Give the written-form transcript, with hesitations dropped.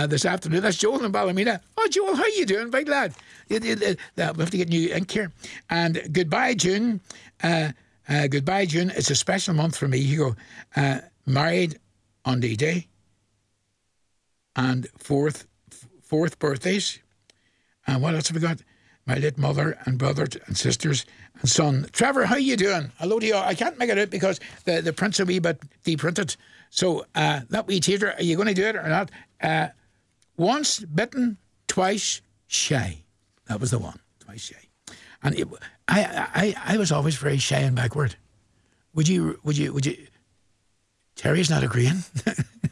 this afternoon. That's Joel in Ballymena. Oh, Joel, how you doing, big lad? We have to get new ink here. And goodbye, June. Goodbye, June. It's a special month for me. You go married on D-Day and fourth birthdays. And what else have we got? My late mother and brothers and sisters and son. Trevor, how you doing? Hello to you. I can't make it out because the print's a wee bit deprinted. So that wee teeter, are you going to do it or not? Once bitten, twice shy. That was the one. Twice shy. And I was always very shy and backward. Would you? Terry's not agreeing.